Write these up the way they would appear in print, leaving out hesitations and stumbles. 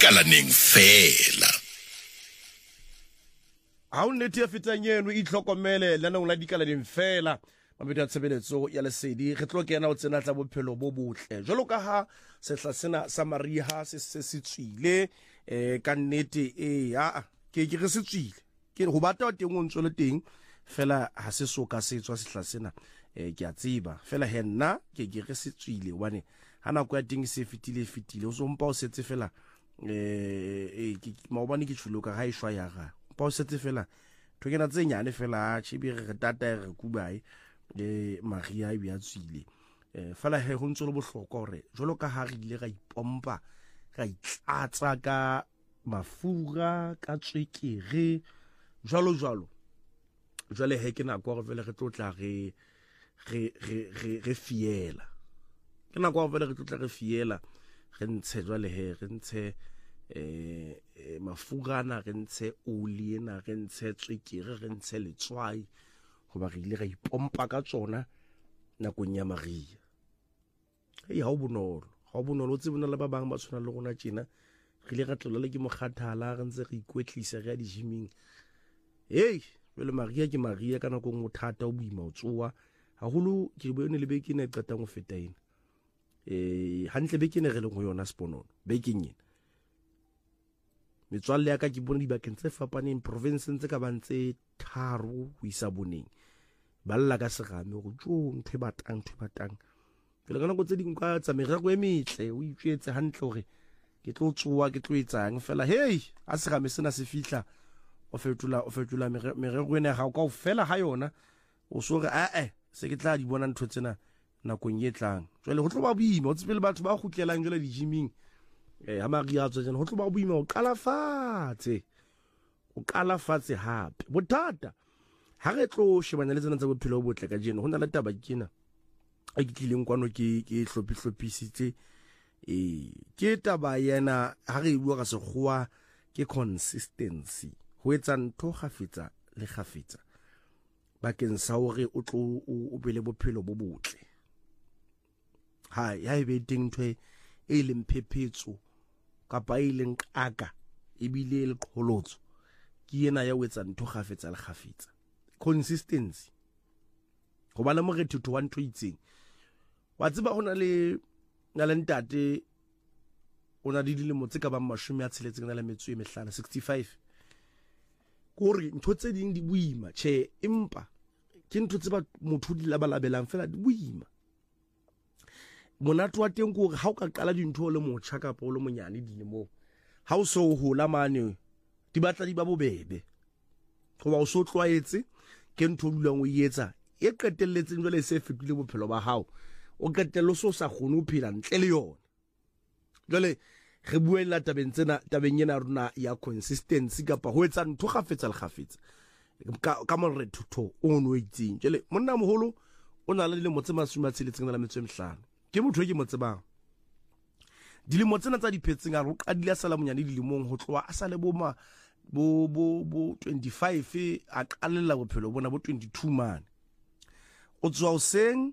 dikalaneng fela. Ha o nnete ya fetang eno e itlhokomele lenanong la dikalaneng fela mabedi a tshebeletso ya lesedi re tlo kena o tsena tsa bophelo bo botle jalo ka ha sehla sena sa mariha se tswile ka nnete ke re se tswile ke go bata wa teng o ntse le teng fela ha se soka se tswa sehla sena ke a tseba fela he nna ke re se tswile wane hana go ya teng se fitile o so mpa o setse fela ke maobane ke tsholoka ha e shwa ya ga pa o setse fela to ke na tse nyane fela chibi re tata re kubai maria e bya tswile fela he go ntse le bohlokwa hore jolo ka ha re ile ga ipompa ga itlatsa ka mafura ka tswekere jalo jwale he ke na go re vele re tlotla re fiela ke na go vele re tlotla re fiela re ntshe jwale he re ntshe mafurana re ntshe oli ena re ntshe tswekere re ntshe letswai goba re ile ga ipompa ka tsona nakong ya maria ha o bonolo o tsebona le ba bang ba tshwana le rona tjena re ile ga tlolela ke mokgathala re ntse re ikwetlisa re ya di gyming le maria ke maria kana go mothata o boima o tsoa haholo ke bone le beke ne qeta go feta ena hantle beke ne re le go yona sponono beke nyena metswalle ya ka ke bone dibakeng tse fapaneng province tse ka bantse tharo ho isa boneng balla ka segame go tjo ntwe batang ke le kana go tse ding ka tsa merego e metle o itjetse hantle hore ke tlo tsoa ke tlo etsang fela a segame sena se fihla o fetula merego ena ga o ka o fela ha yona o so re se ke tla di bona ntho tsena nakong e tlang jwale go tlo ba boima o tsebele batho ba gutlelang jwale di gyming ha maria tswa jana go tlo ba boima o qala fatshe hape bothata ha re tlo shebana le tsena tsa bophelo bo botle ka jeno ho na le taba kena a ke tlileng kwano ke hlophisitse ke taba yana ha re bua ka sekgowa ke consistency ho etsa ntho gafetsa le gafetsa bakeng sa hore o tlo o bele bophelo bo botle ya e be teng ntho e leng phephetso kapa e leng qaka e bile le qholotso ke ena ya o etsa ntho gafetsa le gafetsa consistency go ba le morethetho wa ntho itseng wa tseba hona le ntate ona di dilemo tse ka bang 65 gore ntho tse ding di buima empa ke ntho tse ba motho di labalabelang fela di buima monato wa teng gore ha o ka qala dintho le motjha ka polo monyane dilemo ha o so hola mane di batla di ba bobebe goba o so tlwaetse ke ntho dulang o etsa e qetelletseng jwale se fetile bophelo ba hao o qetelle so sa khone o phela ntle le yona jwale re buela tabeng ena rona ya consistency kapa ho etsa ntho gafetsa le gafetsa ka more thutho o no itseng jwale monna moholo o na le dilemo tse 65 ke motho ke mo tsebang dilemo tsena tsa diphetseng a re o qadile sa la monyane dilemong ho tloa a sa le bo 25 a qalella bophelo bona bo 22 man o tswa o seng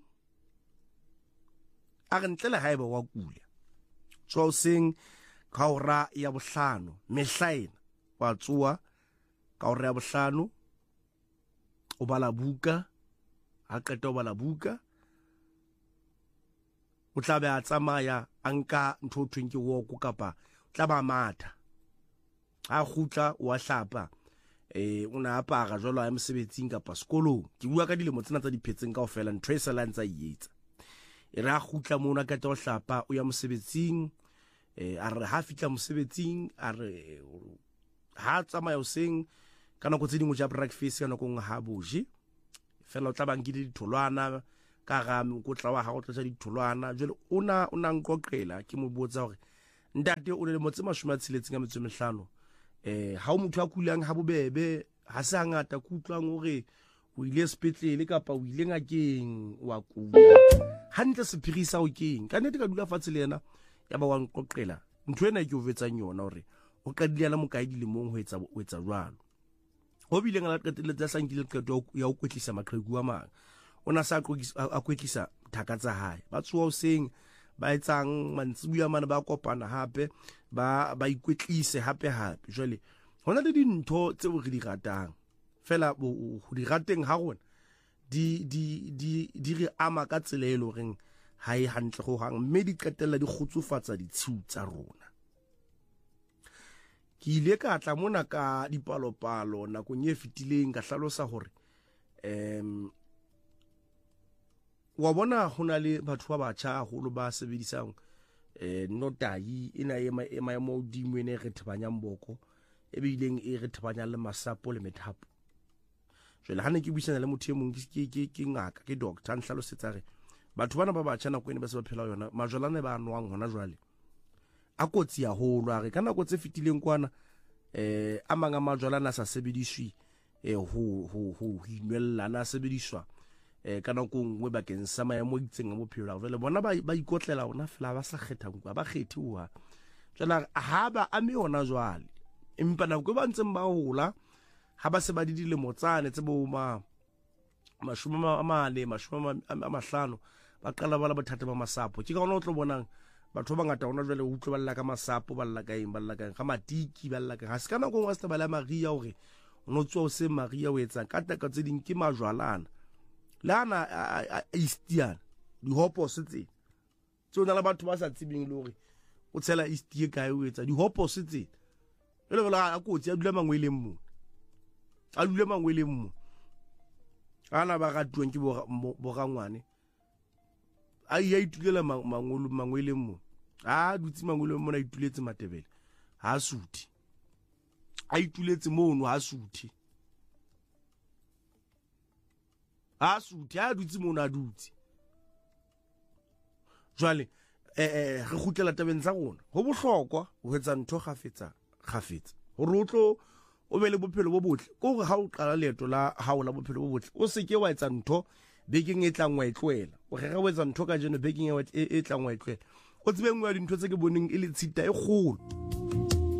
a re ntle le haeba wa kula tswa o seng ka hora ya bohlano mehlaena wa tsoa ka hora ya bohlano o bala buka ha qeta o bala buka o tla be a tsamaya anka ntho thweng ke walk kapa tla ba matha a khutla wa hlapa una apara jwalo a mosebetsing kapa sekolong ke bua ka dilemo tsena tsa diphetseng kaofela ntho e sala ntsa ietsa e ra khutla mona ka tlo hlapa o ya mosebetsing a re ha fitla mosebetsing a re ha tsamaya o seng kana go tsedingo ja breakfast kana go ha boje fela o tla bangile ditholwana ka ga mokotla wa ha o tla ditholwana jwale ona nqoqela ke mo botsa hore ntate o le motse 65 ha o motho a kulang ha bobebe ha se ngata kutlwang hore o ile sepetlele kapa o ile ngakeng wa kula hantle sephirisa o keng ka nnete ka dula fatshe le yena ya ba wa nqoqela ntho ena ke o vetsang yona hore o ka dilela mokaedi le mong ho etsa jwalo ho bile ngala qetelle tsa sankile qeto ya o kwetlisa maqhegu a mang ona sa a kwetlisa thaka tsa hae ba tsoa o seng ba etsang mantsibuya mana ba kopana hape ba ikwetlise hape jwale hona le dintho tseo re di ratang fela go di rateng ha rona di re ama ka tsela e le reng ha e hantle go hang mme di qetella di khutsufatsa ditshiu tsa rona. Ke ile ka tla mona ka dipalopalo nakong e fetileng ka hlalosa hore wa bona hona le batho ba batjha haholo ba sebedisang notahi ena e maemo hodimo ene re thebanyang boko e bileng e re thebanyang le masapo le methapo. Jwale hane ke buisana le motho e mong ke ngaka ke doctor nhlalosetsa re batho bana ba batjha nako ene ba se ba phela yona majwalane ba nwang hona jwale a kotsi haholo a re kana go tse fetileng kwana a manga majwalana sa sebediswi ho inwella na sebediswa kana go ngwe bakeng sa maemo itseng a bophelo jwale bona ba ikotlela ona fela ba sa kgetha nkwa ba kgethe wa jwale ha ba ame ona jwale empa nako ba ntseng ba hola ha ba se ba di dilemo tsane tse bo mashome ba qala ba la bothata ba masapo ke ka ona o tlo bonang batho ba ngata ona jwale o utlwa balla ka masapo balla ka ga matiki balla ka ha se kana go wa se bala Maria hore o no tswa o se Maria o etsa ka taka tse ding ke majwalana lana Eastian di hopo se tse tsona la batho ba sa tsebeng le hore o tshela Eastie ka o etsa di hopo se tse le la a kotsi a dula mangweleng mo ana ba ratuweng ke bo rangwane a itulela mangweleng mo a dutse mangweleng mo na ituletse Matebele ha suthi a ituletse mono ha suthi a dutse mono a dutse jwale re khutlela tabeng tsa rona ho bohlokwa ho etsa ntho khafetsa hore o tlo o be le bophelo bo botle go ha o qala leeto la ha o la bophelo bo botle o se ke wa etsa ntho bekeng e tlang wa itlwela o re ga o etsa ntho ka jeno bekeng e tlang wa itlwela o tsebe ngwe ya dintho tse ke boneng e le tshita e kgolo.